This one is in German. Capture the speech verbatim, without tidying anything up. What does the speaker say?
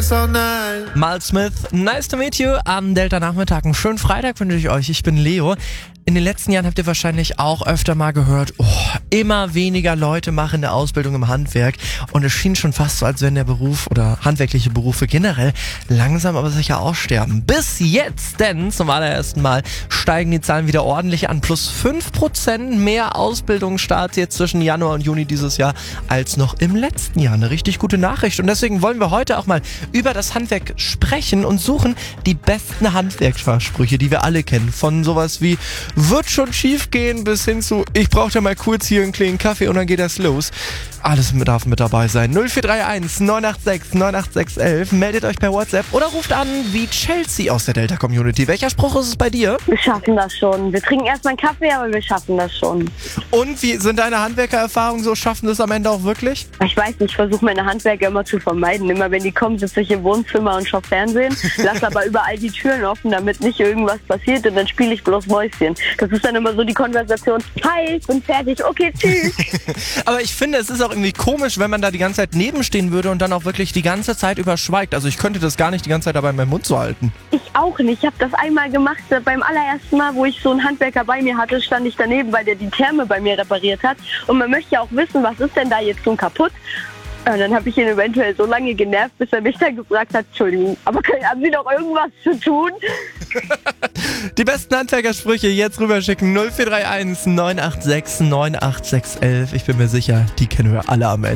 dance all night. Miles Smith, nice to meet you am Delta-Nachmittag. Einen schönen Freitag wünsche ich euch. Ich bin Leo. In den letzten Jahren habt ihr wahrscheinlich auch öfter mal gehört, oh, immer weniger Leute machen eine Ausbildung im Handwerk. Und es schien schon fast so, als wenn der Beruf oder handwerkliche Berufe generell langsam aber sicher aussterben. Bis jetzt, denn zum allerersten Mal steigen die Zahlen wieder ordentlich an. Plus fünf Prozent mehr Ausbildungsstarts jetzt zwischen Januar und Juni dieses Jahr als noch im letzten Jahr. Eine richtig gute Nachricht. Und deswegen wollen wir heute auch mal über das Handwerk sprechen und suchen die besten Handwerksfachsprüche, die wir alle kennen. Von sowas wie wird schon schief gehen bis hin zu ich brauche ja mal kurz hier einen kleinen Kaffee und dann geht das los. Alles darf mit dabei sein. null vier drei eins neun acht sechs neun acht sechs eins eins. Meldet euch per WhatsApp oder ruft an wie Chelsea aus der Delta-Community. Welcher Spruch ist es bei dir? Wir schaffen das schon. Wir trinken erstmal einen Kaffee, aber wir schaffen das schon. Und wie sind deine Handwerkererfahrungen so? Schaffen das am Ende auch wirklich? Ich weiß nicht, ich versuche meine Handwerker immer zu vermeiden. Immer wenn die kommen, sitze ich im Wohnzimmer und schaue Fernsehen. Lasse aber überall die Türen offen, damit nicht irgendwas passiert. Und dann spiele ich bloß Mäuschen. Das ist dann immer so die Konversation. Hi, ich bin fertig. Okay, tschüss. Aber ich finde, es ist auch irgendwie komisch, wenn man da die ganze Zeit nebenstehen würde und dann auch wirklich die ganze Zeit überschweigt. Also ich könnte das gar nicht die ganze Zeit dabei in meinem Mund so halten. Ich auch nicht. Ich habe das einmal gemacht. Beim allerersten Mal, wo ich so einen Handwerker bei mir hatte, stand ich daneben, weil der die Therme bei mir repariert hat. Und man möchte ja auch wissen, was ist denn da jetzt so kaputt? Und dann habe ich ihn eventuell so lange genervt, bis er mich dann gefragt hat, Entschuldigung, aber können, haben Sie noch irgendwas zu tun? Die besten Handwerkersprüche jetzt rüberschicken. null vier drei eins neun acht sechs neun acht sechs eins eins. Ich bin mir sicher, die kennen wir alle am Ende.